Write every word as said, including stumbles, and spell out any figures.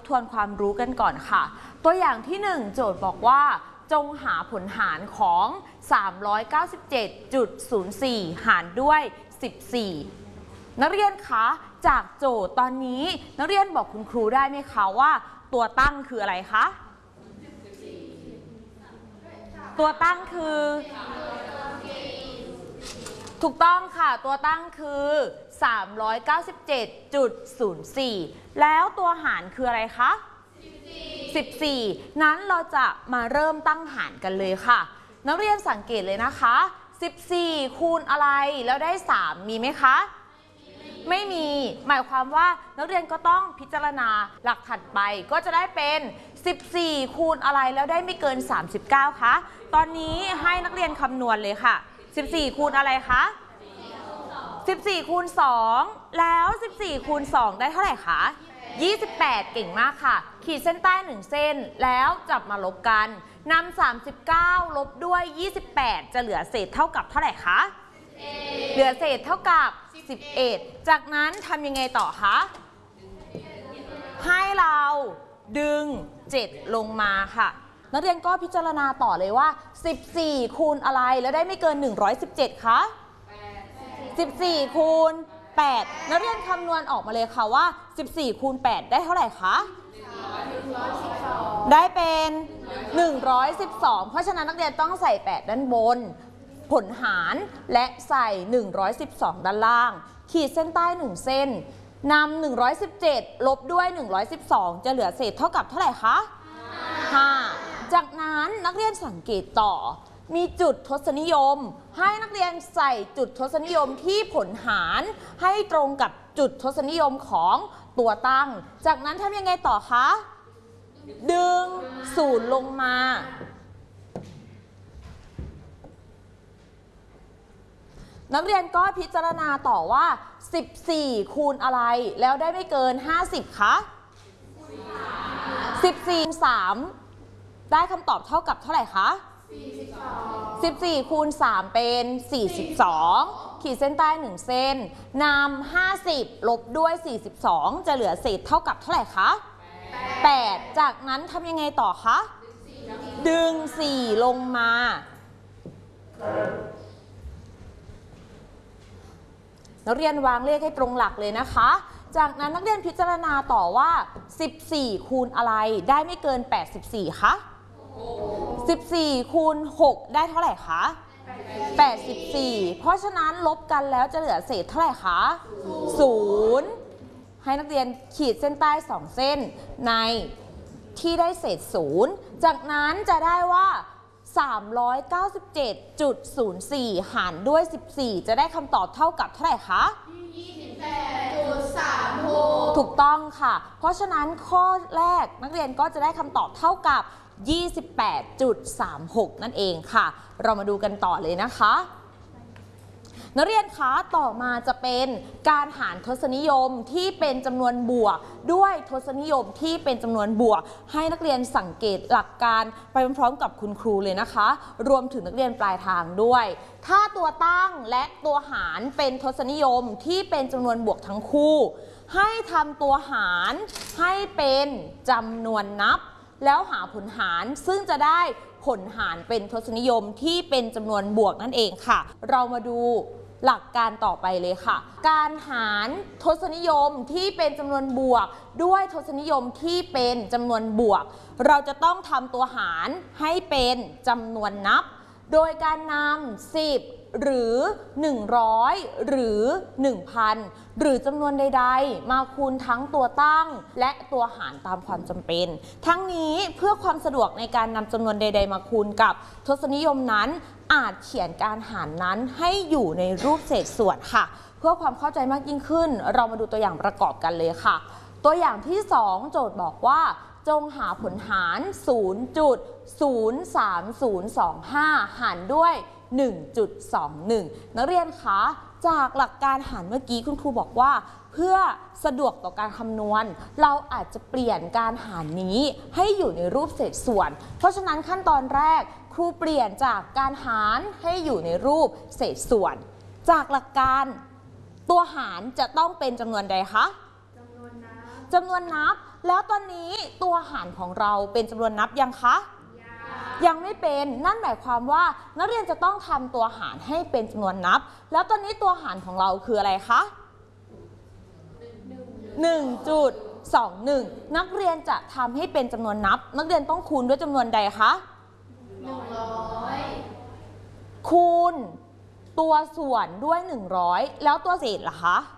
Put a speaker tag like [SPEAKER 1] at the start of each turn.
[SPEAKER 1] ทวนความรู้กันก่อนค่ะตัวอย่างที่หนึ่งโจทย์บอกว่าจงหาผลหารของ สามร้อยเก้าสิบเจ็ดจุดศูนย์สี่ หารด้วย สิบสี่ นักเรียนคะจากโจทย์ตอนนี้นักเรียนบอกคุณครูได้ไหมคะว่าตัวตั้งคืออะไรคะตัวตั้งคือถูกต้องค่ะตัวตั้งคือ สามร้อยเก้าสิบเจ็ดจุดศูนย์สี่ แล้วตัวหารคืออะไรคะสิบสี่ นั้นเราจะมาเริ่มตั้งหารกันเลยค่ะนักเรียนสังเกตเลยนะคะสิบสี่คูณอะไรแล้วได้สามมีไหมคะไม่มีหมายความว่านักเรียนก็ต้องพิจารณาหลักถัดไปก็จะได้เป็นสิบสี่คูณอะไรแล้วได้ไม่เกินสามสิบเก้าคะตอนนี้ให้นักเรียนคำนวณเลยค่ะสิบสี่คูณอะไรคะสิบสี่คูณสองแล้วสิบสี่คูณสองได้เท่าไหร่คะยี่สิบแปดเก่งมากค่ะขีดเส้นใต้หนึ่งเส้นแล้วจับมาลบกันนำสามสิบเก้าลบด้วยยี่สิบแปดจะเหลือเศษเท่ากับเท่าไหร่คะเหลือเศษเท่ากับสิบเอ็ดจากนั้นทำยังไงต่อคะให้เราดึงเจ็ดลงมาค่ะนักเรียนก็พิจารณาต่อเลยว่าสิบสี่คูณอะไรแล้วได้ไม่เกินหนึ่งร้อยสิบเจ็ดคะสิบสี่คูณแปดนักเรียนคำนวณออกมาเลยค่ะว่าสิบสี่คูณแปดได้เท่าไหร่คะได้เป็นหนึ่งร้อยสิบสองเพราะฉะนั้นนักเรียนต้องใส่แปดด้านบนผลหารและใส่หนึ่งร้อยสิบสองด้านล่างขีดเส้นใต้หนึ่งเส้นนำหนึ่งร้อยสิบเจ็ดลบด้วยหนึ่งร้อยสิบสองจะเหลือเศษเท่ากับเท่าไหร่คะห้าจากนั้นนักเรียนสังเกตต่อมีจุดทศนิยมให้นักเรียนใส่จุดทศนิยมที่ผลหารให้ตรงกับจุดทศนิยมของตัวตั้งจากนั้นทำยังไงต่อคะดึงศูนย์ลงมานักเรียนก็พิจารณาต่อว่าสิบสี่คูณอะไรแล้วได้ไม่เกินห้าสิบคะสิบสี่คูณสามได้คำตอบเท่ากับเท่าไหร่คะสิบสี่คูณสามเป็นสี่สิบสองขีดเส้นใต้หนึ่งเส้นนำห้าสิบลบด้วยสี่สิบสองจะเหลือเศษเท่ากับเท่าไหร่คะแปดจากนั้นทำยังไงต่อคะดึงสี่ลงมานักเรียนวางเลขให้ตรงหลักเลยนะคะจากนั้นนักเรียนพิจารณาต่อว่าสิบสี่คูณอะไรได้ไม่เกินแปดสิบสี่คะสิบสี่คูณหกได้เท่าไหร่คะแปดสิบสี่เพราะฉะนั้นลบกันแล้วจะเหลือเศษเท่าไหร่คะศูนย์ให้นักเรียนขีดเส้นใต้สองเส้นในที่ได้เศษศูนย์จากนั้นจะได้ว่า สามร้อยเก้าสิบเจ็ดจุดศูนย์สี่ หารด้วยสิบสี่จะได้คำตอบเท่ากับเท่าไหร่คะยี่สิบแปดจุดสามหก ถูกต้องค่ะเพราะฉะนั้นข้อแรกนักเรียนก็จะได้คำตอบเท่ากับ ยี่สิบแปดจุดสามหก นั่นเองค่ะเรามาดูกันต่อเลยนะคะนักเรียนคะต่อมาจะเป็นการหารทศนิยมที่เป็นจำนวนบวกด้วยทศนิยมที่เป็นจำนวนบวกให้นักเรียนสังเกตหลักการไปพร้อมๆกับคุณครูเลยนะคะรวมถึงนักเรียนปลายทางด้วยถ้าตัวตั้งและตัวหารเป็นทศนิยมที่เป็นจำนวนบวกทั้งคู่ให้ทำตัวหารให้เป็นจำนวนนับแล้วหาผลหารซึ่งจะได้ผลหารเป็นทศนิยมที่เป็นจำนวนบวกนั่นเองค่ะเรามาดูหลักการต่อไปเลยค่ะการหารทศนิยมที่เป็นจำนวนบวกด้วยทศนิยมที่เป็นจำนวนบวกเราจะต้องทำตัวหารให้เป็นจำนวนนับโดยการนำสิบหรือหนึ่งร้อยหรือ หนึ่งพัน หรือจำนวนใดๆมาคูณทั้งตัวตั้งและตัวหารตามความจำเป็นทั้งนี้เพื่อความสะดวกในการนำจำนวนใดๆมาคูณกับทศนิยมนั้นอาจเขียนการหารนั้นให้อยู่ในรูปเศษส่วนค่ะเพื่อความเข้าใจมากยิ่งขึ้นเรามาดูตัวอย่างประกอบกันเลยค่ะตัวอย่างที่สองโจทย์บอกว่าจงหาผลหาร ศูนย์จุดศูนย์สามศูนย์สองห้า หารด้วย หนึ่งจุดสองหนึ่ง นักเรียนคะจากหลักการหารเมื่อกี้คุณครูบอกว่าเพื่อสะดวกต่อการคำนวณเราอาจจะเปลี่ยนการหารนี้ให้อยู่ในรูปเศษส่วนเพราะฉะนั้นขั้นตอนแรกครูเปลี่ยนจากการหารให้อยู่ในรูปเศษส่วนจากหลักการตัวหารจะต้องเป็นจำนวนใดคะจำนวนนับจำนวนนับแล้วตอนนี้ตัวหารของเราเป็นจำนวนนับยังคะยังไม่เป็นนั่นหมายความว่านักเรียนจะต้องทำตัวหารให้เป็นจำนวนนับแล้วตอนนี้ตัวหารของเราคืออะไรคะ หนึ่งจุดสองหนึ่ง นักเรียนจะทำให้เป็นจำนวนนับนักเรียนต้องคูณด้วยจำนวนใดคะหนึ่งร้อยคูณตัวส่วนด้วยหนึ่งร้อยแล้วตัวเศษล่ะคะ